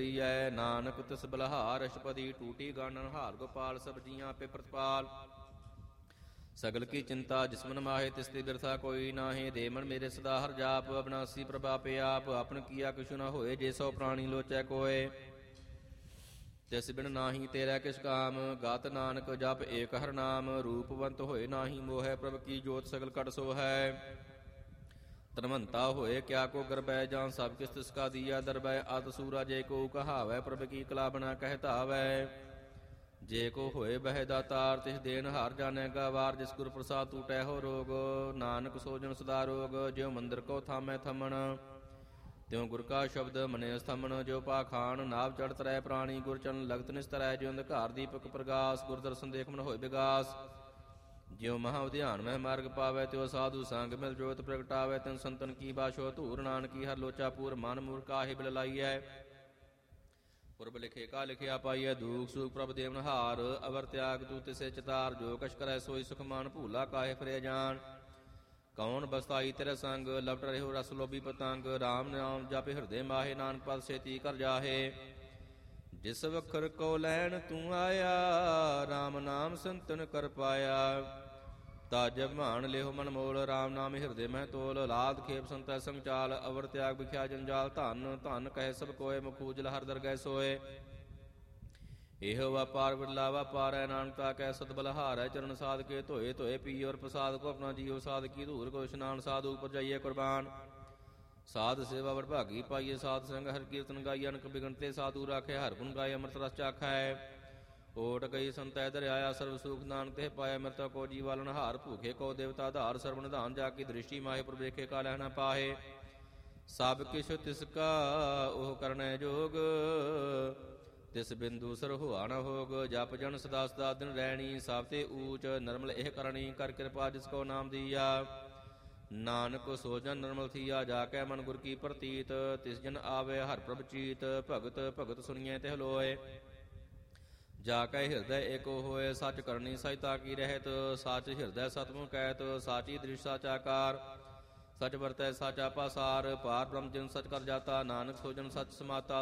ਐ ਨਾਨਕ ਤਿਸ ਬਲਹਾਰ ਅਸ਼ਪਦੀ ਟੂਟੀ ਗਾਨਨ ਹਾਰ ਗੋਪਾਲ ਸਬਜੀਆਂ ਪੇ ਪ੍ਰਤਪਾਲ ਸਗਲ ਕੀ ਚਿੰਤਾ ਜਿਸਮਨ ਮਾਹੇ ਤਿਸ ਤੇ ਬਿਰਥਾ ਕੋਈ ਨਾਹੀ ਦੇ ਮਨ ਮੇਰੇ ਸਦਾ ਹਰ ਜਾਪ ਅਬਨਾਸੀ ਪ੍ਰਭਾਪੇ ਆਪ ਆਪਨ ਕੀਆ ਕਿਛੁ ਨ ਹੋਏ ਜੇ ਸੋ ਪ੍ਰਾਣੀ ਲੋਚੈ ਕੋਏ ਤਿਸ ਬਿਨ ਨਾਹੀ ਤੇਰਾ ਕਿਛ ਕਾਮ ਗਾਤ ਨਾਨਕ ਜਪ ਏਕ ਹਰ ਨਾਮ ਰੂਪਵੰਤ ਹੋਏ ਨਾਹੀ ਮੋਹੈ ਪ੍ਰਭ ਕੀ ਜੋਤ ਸਗਲ ਕਟ ਸੋ ਹੈ ਤਨਵੰਤਾ ਹੋਏ ਕਿਆ ਕੋ ਗਰਬੈ ਜਾਂ ਸਭ ਕਿਸ ਤਿਸ ਕਾ ਦੀਆ ਦਰਬੈ ਅਤ ਸੂਰਾ ਜੇ ਕੋ ਕਹਾਵੈ ਪ੍ਰਭ ਕੀ ਕਲਾ ਬਨਾ ਕਹਿ ਧਾਵੈ ਜੇ ਕੋ ਹੋਏ ਬਹਿ ਦਾਤਾਰ ਤਿਸ ਦੇਨ ਹਾਰ ਜਾਣੇਗਾ ਵਾਰ ਜਿਸ ਗੁਰ ਪ੍ਰਸਾਦ ਟੂਟੈ ਹੋ ਰੋਗ ਨਾਨਕ ਸੋਜਨ ਸਦਾ ਰੋਗ ਜਿਉ ਮੰਦਰ ਕੋ ਥਾਮੈ ਥਮਣ ਤਿਉ ਗੁਰ ਕਾ ਸ਼ਬਦ ਮਨੇ ਸਥਮਨ ਜੋ ਪਾਖਾਨ ਨਾਭ ਚੜ ਤਰੈ ਪ੍ਰਾਣੀ ਗੁਰ ਚਰਨ ਲਗਤ ਨਿਸਤਰੈ ਜਿਉ ਅੰਧਕਾਰ ਦੀਪਕ ਪ੍ਰਗਾਸ ਗੁਰ ਦਰਸ਼ਨ ਦੇਖ ਮਨ ਹੋਏ ਵਿਗਾਸ ਜਿਉ ਮਹਾ ਉਧਿਆਨ ਮਹਿ ਮਾਰਗ ਪਾਵੈ ਤਿਉ ਸਾਧੂ ਸੰਗ ਮਿਲ ਜੋਤ ਪ੍ਰਗਟਾਵੈ ਤਿਨ ਸੰਤਨ ਕੀ ਬਾਸ਼ੋ ਧੂਰ ਨਾਨਕੀ ਹਰ ਲੋਚਾ ਪੂਰ ਮਨ ਮੂਰ ਕਾਹੇ ਬਿਲ ਲਾਈਐ ਪੁਰਬ ਲਿਖੇ ਕਾ ਲਿਖਿਆ ਪਾਈਐ ਦੂਖ ਸੁਖ ਪ੍ਰਭ ਦੇਵਨ ਹਾਰ ਅਵਰ ਤਿਆਗ ਤੂ ਤਿਸੇ ਚਤਾਰ ਜੋ ਕਛ ਕਰੈ ਸੋਈ ਸੁਖ ਮਾਨ ਭੂਲਾ ਕਾਹੇ ਫਿਰੇ ਜਾਣ ਕੌਣ ਬਸਤਾਈ ਤੇਰੇ ਸੰਗ ਲਪਟ ਰਹਿਓ ਰਸ ਲੋਭੀ ਪਤੰਗ ਰਾਮ ਨਾਮ ਜਪਿ ਹਿਰਦੇ ਮਾਹੇ ਨਾਨਕ ਪਦ ਛੇਤੀ ਕਰ ਜਾਹੇ ਜਿਸ ਵਖਰ ਕੋ ਲੈਣ ਤੂੰ ਆਇਆ ਰਾਮ ਨਾਮ ਸੰਤਨ ਕਰ ਪਾਇਆ ਤਾ ਜਬ ਮਾਨ ਲਿਓ ਮਨ ਮੋਲ ਰਾਮ ਨਾਮ ਹਿਰਦੇ ਮਹਿ ਤੋਲ ਲਾਦ ਖੇਪ ਸੰਤੈ ਸੰਚਾਲ ਅਵਰ ਤਿਆਗ ਵਿਖਿਆ ਜੰਜਾਲ ਧਨ ਧਨ ਕਹਿ ਸਭ ਕੋਏ ਮੁਖੂਜਲ ਹਰ ਦਰਗਹਿ ਸੋਏ ਇਹੋ ਵਪਾਰ ਵਿਰਲਾ ਵਪਾਰੈ ਨਾਨਕ ਤਾ ਕੈ ਸਤ ਬਲਹਾਰੈ ਚਰਨ ਸਾਧ ਕੇ ਧੋਏ ਧੋਏ ਪੀ ਔਰ ਪ੍ਰਸਾਦ ਕੋ ਆਪਣਾ ਜੀਉ ਸਾਧ ਕੀ ਧੂਰ ਕੋ ਇਸ਼ਨਾਨ ਸਾਧ ਉਪਰ ਜਾਈਏ ਕੁਰਬਾਨ ਸਾਧ ਸੇਵਾ ਵਡਭਾਗੀ ਪਾਈਏ ਸਾਧ ਸੰਗ ਹਰ ਕੀਰਤਨ ਗਾਈ ਅਨਕ ਬਿਗਨਤੇ ਸਾਧੂ ਰਾਖੇ ਹਰ ਗੁਣ ਗਾਏ ਅੰਮ੍ਰਿਤ ਰਸ ਚਾਖੈ ਓਟ ਗਈ ਸੰਤੈ ਦਰਿਆਇਆ ਸਰਬ ਸੁਖ ਨਾਨਕ ਤੇ ਪਾਇਆ ਮਿਰਤਾ ਕੋ ਜੀਵਾਲਨ ਹਾਰ ਭੂਖੇ ਕੋ ਦੇਵਤਾ ਧਾਰ ਸਰਬ ਨਿਧਾਨ ਜਾ ਕੀ ਦ੍ਰਿਸ਼ਟੀ ਮਾਹੇ ਪੁਰ ਵੇਖੇ ਕਾ ਲਹਿ ਨ ਪਾਹੇ ਸਭ ਕਿਛ ਤਿਸ ਕਾ ਉਹ ਕਰਨੈ ਜੋਗ ਤਿਸ ਬਿੰਦੂ ਸਰ ਹੋਆ ਨ ਹੋਗ ਜਪ ਜਨ ਸਦਾ ਸਦਾ ਦਿਨ ਰਹਿਣੀ ਸਭ ਤੇ ਊਚ ਨਰਮਲ ਇਹ ਕਰਨੀ ਕਰ ਕਿਰਪਾ ਜਿਸ ਕੋ ਨਾਮ ਦੀਆ ਨਾਨਕ ਸੋ ਜਨ ਨਰਮਲ ਥੀਆ ਜਾ ਕੇ ਮਨ ਗੁਰ ਕੀ ਪ੍ਰਤੀਤ ਤਿਸ ਜਨ ਆਵੇ ਹਰ ਪ੍ਰਭ ਚੀਤ ਭਗਤ ਭਗਤ ਸੁਣੀਏ ਤੇ ਹਲੋਏ ਜਾ ਕੇ ਹਿਰਦੈ ਏਕੋ ਹੋਏ ਸੱਚ ਕਰਨੀ ਸਹਿਤਾ ਕੀ ਰਹਿਤ ਸੱਚ ਹਿਰਦੈ ਸਤਮੁ ਕਹਿਤ ਸਾਚੀ ਦ੍ਰਿਸ਼ ਸਾਚਾਕਾਰ ਸਚ ਵਰਤੈ ਸਾਚਾ ਪਾਸਾਰ ਪਾਰ ਬ੍ਰਹਮ ਜਿਨ ਸਚ ਕਰ ਜਾਤਾ ਨਾਨਕ ਸੋ ਜਨ ਸਚ ਸਮਾਤਾ